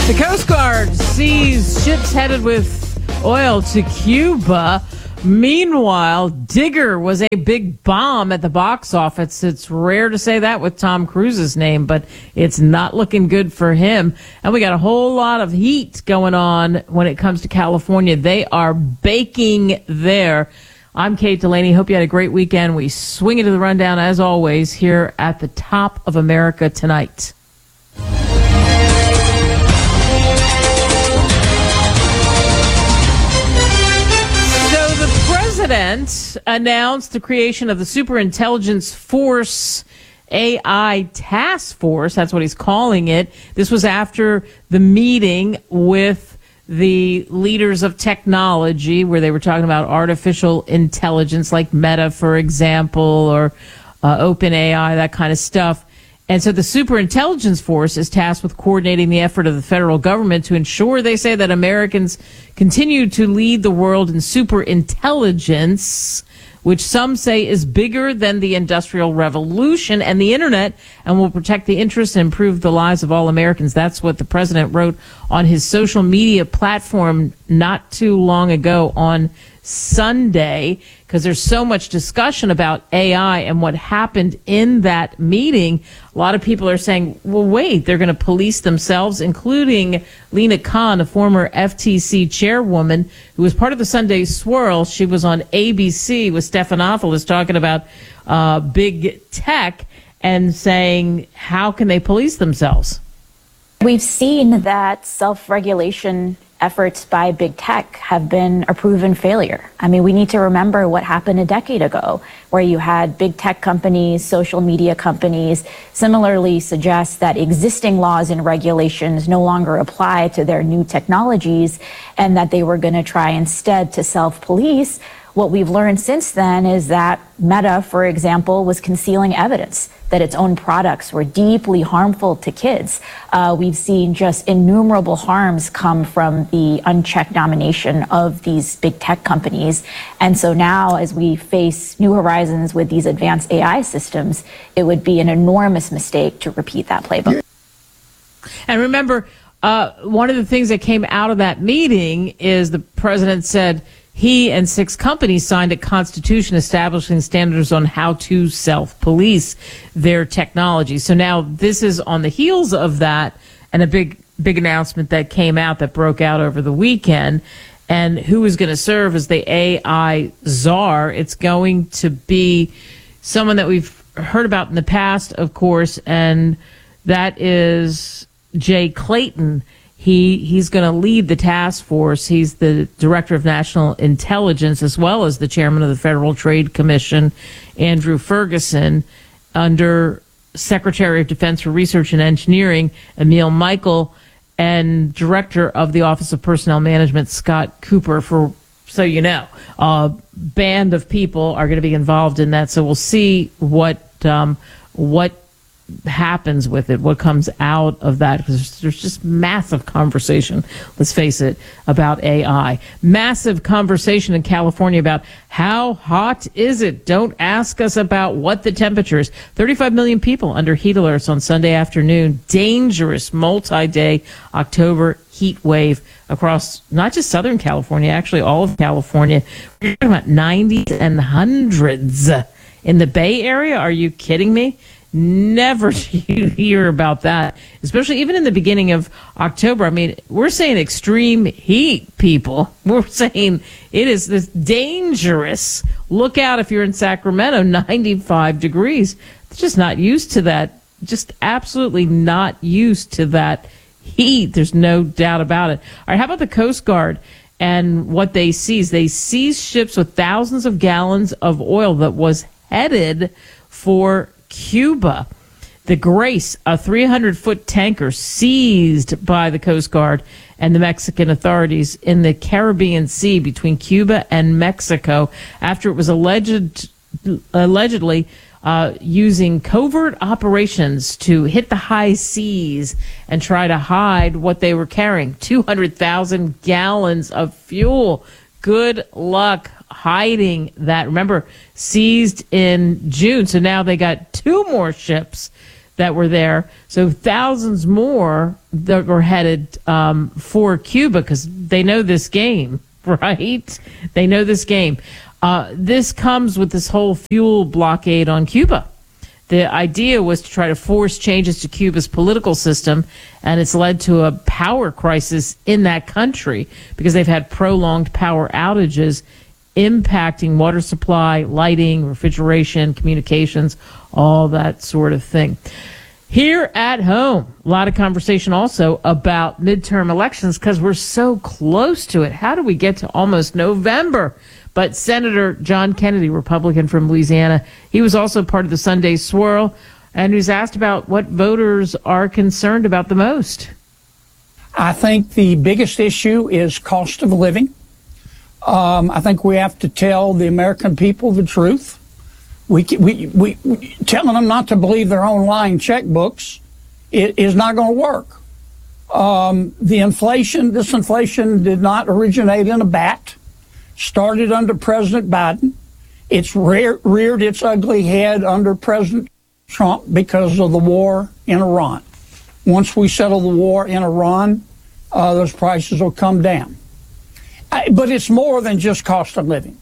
The Coast Guard sees ships headed with oil to Cuba. Meanwhile, Digger was a big bomb at the box office. It's rare to say that with Tom Cruise's name, but it's not looking good for him. And we got a whole lot of heat going on when it comes to California. They are baking there. I'm Kate Delaney. Hope you had a great weekend. We swing into the rundown, as always, here at the Top of America Tonight. The president announced the creation of the Superintelligence Force AI Task Force. That's what he's calling it. This was after the meeting with the leaders of technology where they were talking about artificial intelligence like Meta, for example, or OpenAI, that kind of stuff. And so the Superintelligence Force is tasked with coordinating the effort of the federal government to ensure, they say, that Americans continue to lead the world in superintelligence, which some say is bigger than the Industrial Revolution and the Internet, and will protect the interests and improve the lives of all Americans. That's what the president wrote on his social media platform not too long ago on Sunday, because there's so much discussion about AI and what happened in that meeting. A lot of people are saying, well, wait, they're going to police themselves, including Lena Khan, a former FTC chairwoman who was part of the Sunday Swirl. She was on ABC with Stephanopoulos talking about big tech and saying, how can they police themselves? We've seen that self-regulation efforts by big tech have been a proven failure. I mean, we need to remember what happened a decade ago, where you had big tech companies, social media companies, similarly suggest that existing laws and regulations no longer apply to their new technologies, and that they were going to try instead to self-police. What we've learned since then is that Meta, for example, was concealing evidence that its own products were deeply harmful to kids. We've seen just innumerable harms come from the unchecked domination of these big tech companies. And so now, as we face new horizons with these advanced AI systems, it would be an enormous mistake to repeat that playbook. And remember, one of the things that came out of that meeting is the president said he and 6 companies signed a constitution establishing standards on how to self-police their technology. So now this is on the heels of that and a big announcement that came out that broke out over the weekend. And who is going to serve as the AI czar? It's going to be someone that we've heard about in the past, of course, and that is Jay Clayton. He's going to lead the task force. He's the director of national intelligence, as well as the chairman of the Federal Trade Commission, Andrew Ferguson, under Secretary of Defense for Research and Engineering, Emil Michael, and director of the Office of Personnel Management, Scott Cooper. So you know, a band of people are going to be involved in that. So we'll see what happens with it, what comes out of that, because there's just massive conversation, let's face it, about AI. Massive conversation in California about how hot is it? Don't ask us about what the temperature is. 35 million people under heat alerts on Sunday afternoon. Dangerous multi-day October heat wave across not just Southern California, actually all of California. We're talking about 90s and hundreds. In the Bay Area, are you kidding me? Never do you hear about that, especially even in the beginning of October. I mean, we're saying extreme heat, people. We're saying it is this dangerous. Look out if you're in Sacramento, 95 degrees. They're just not used to that. Just absolutely not used to that heat. There's no doubt about it. All right, how about the Coast Guard and what they seized? They seized ships with thousands of gallons of oil that was headed for Cuba. The Grace, a 300-foot tanker seized by the Coast Guard and the Mexican authorities in the Caribbean Sea between Cuba and Mexico after it was allegedly using covert operations to hit the high seas and try to hide what they were carrying. 200,000 gallons of fuel. Good luck hiding that. Remember, seized in June. So now they got 2 more ships that were there. So thousands more that were headed for Cuba because they know this game, right? They know this game. This comes with this whole fuel blockade on Cuba. The idea was to try to force changes to Cuba's political system, and it's led to a power crisis in that country because they've had prolonged power outages impacting water supply, lighting, refrigeration, communications, all that sort of thing. Here at home, a lot of conversation also about midterm elections because we're so close to it. How do we get to almost November? But Senator John Kennedy, Republican from Louisiana, he was also part of the Sunday Swirl, and he was asked about what voters are concerned about the most. I think the biggest issue is cost of living. I think we have to tell the American people the truth. We telling them not to believe their own lying checkbooks is not going to work. This inflation did not originate in a vat. Started under President Biden. It's reared its ugly head under President Trump because of the war in Iran. Once we settle the war in Iran, those prices will come down. But it's more than just cost of living.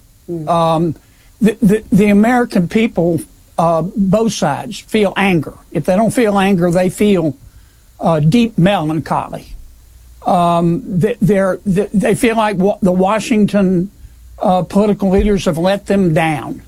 The American people, both sides, feel anger. If they don't feel anger, they feel deep melancholy. They feel like the Washington political leaders have let them down.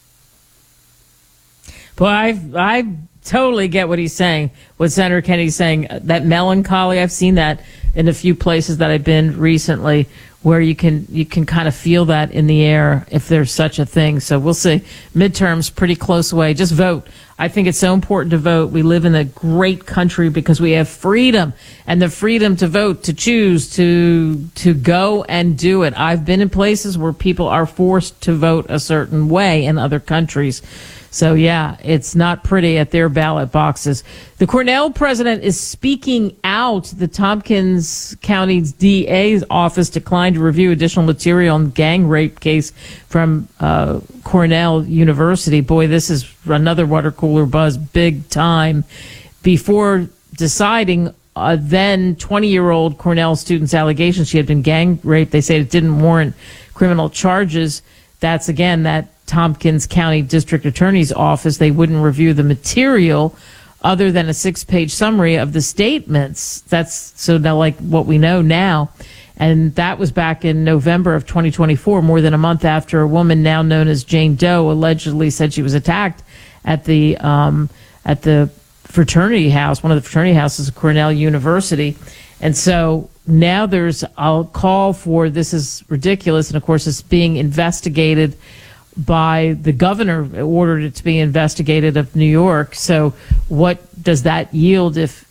Well, I totally get what he's saying, what Senator Kennedy's saying. That melancholy, I've seen that in a few places that I've been recently, where you can kind of feel that in the air if there's such a thing. So we'll see. Midterms pretty close away. Just vote. I think it's so important to vote. We live in a great country because we have freedom, and the freedom to vote, to choose, to go and do it. I've been in places where people are forced to vote a certain way in other countries. So, yeah, it's not pretty at their ballot boxes. The Cornell president is speaking out. The Tompkins County's DA's office declined to review additional material on the gang rape case from Cornell University. Boy, this is another water cooler buzz, big time. Before deciding then 20-year-old Cornell student's allegations she had been gang raped, they say it didn't warrant criminal charges. That's, again, that Tompkins County District Attorney's Office. They wouldn't review the material other than a 6-page summary of the statements. That's so now like what we know now. And that was back in November of 2024, more than a month after a woman now known as Jane Doe allegedly said she was attacked at the fraternity house, one of the fraternity houses at Cornell University. And so now there's a call for, this is ridiculous, and of course it's being investigated by the governor, ordered it to be investigated of New York. So what does that yield if,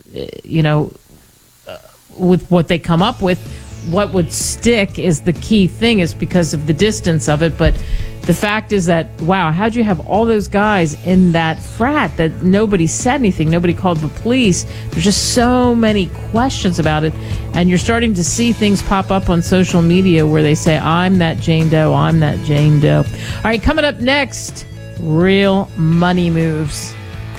with what they come up with? What would stick is the key thing, is because of the distance of it. But the fact is that, wow, how'd you have all those guys in that frat that nobody said anything, nobody called the police? There's just so many questions about it. And you're starting to see things pop up on social media where they say, I'm that Jane Doe, I'm that Jane Doe. All right, coming up next, real money moves.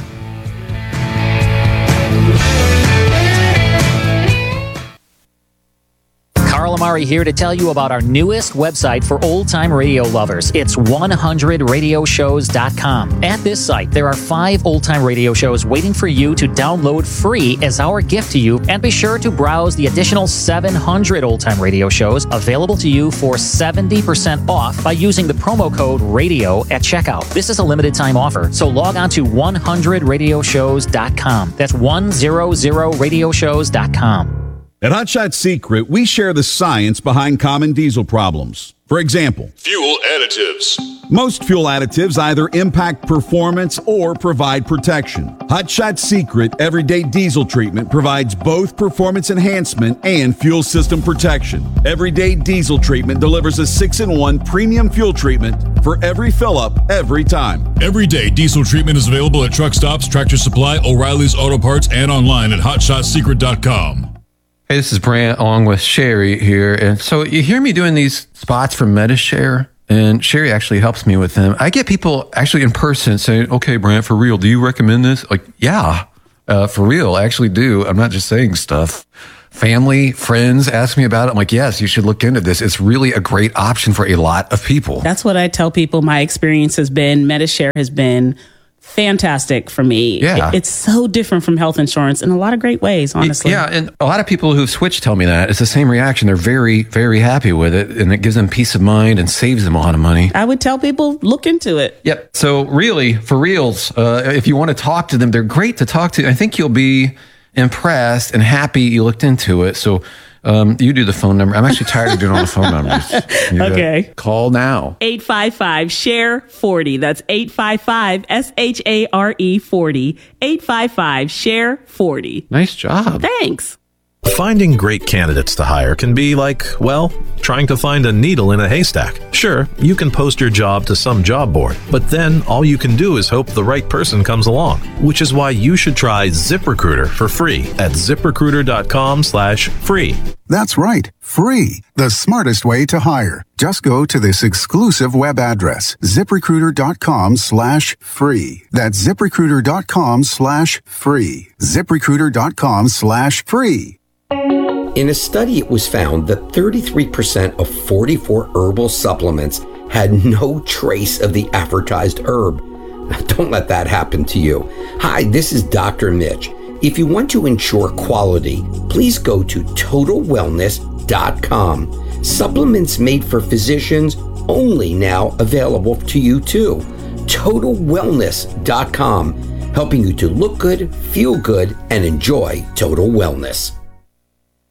Carl Amari here to tell you about our newest website for old-time radio lovers. It's 100radioshows.com. At this site, there are 5 old-time radio shows waiting for you to download free as our gift to you, and be sure to browse the additional 700 old-time radio shows available to you for 70% off by using the promo code RADIO at checkout. This is a limited-time offer, so log on to 100radioshows.com. That's 100radioshows.com. At Hot Shot Secret, we share the science behind common diesel problems. For example, fuel additives. Most fuel additives either impact performance or provide protection. Hot Shot Secret Everyday Diesel Treatment provides both performance enhancement and fuel system protection. Everyday Diesel Treatment delivers a 6-in-1 premium fuel treatment for every fill-up, every time. Everyday Diesel Treatment is available at truck stops, Tractor Supply, O'Reilly's Auto Parts, and online at HotShotSecret.com. Hey, this is Brant along with Sherry here. And so you hear me doing these spots for MediShare, and Sherry actually helps me with them. I get people actually in person saying, okay, Brant, for real, do you recommend this? Like, yeah. For real, I actually do. I'm not just saying stuff. Family, friends ask me about it. I'm like, yes, you should look into this. It's really a great option for a lot of people. That's what I tell people. My experience has been, Medi-Share has been fantastic for me. Yeah. It's so different from health insurance in a lot of great ways, honestly. Yeah, and a lot of people who've switched tell me that. It's the same reaction. They're very, very happy with it, and it gives them peace of mind and saves them a lot of money. I would tell people, look into it. Yep. So really, for reals, if you want to talk to them, they're great to talk to. I think you'll be impressed and happy you looked into it. So you do the phone number. I'm actually tired of doing all the phone numbers. Okay. Call now. 855-SHARE-40. That's 855-SHARE-40. 855-SHARE-40. Nice job. Thanks. Finding great candidates to hire can be like, well, trying to find a needle in a haystack. Sure, you can post your job to some job board, but then all you can do is hope the right person comes along, which is why you should try ZipRecruiter for free at ZipRecruiter.com/free. That's right, free. The smartest way to hire. Just go to this exclusive web address, ZipRecruiter.com/free. That's ZipRecruiter.com/free. ZipRecruiter.com/free. In a study, it was found that 33% of 44 herbal supplements had no trace of the advertised herb. Now, don't let that happen to you. Hi, this is Dr. Mitch. If you want to ensure quality, please go to TotalWellness.com. Supplements made for physicians, only now available to you too. TotalWellness.com, helping you to look good, feel good, and enjoy total wellness.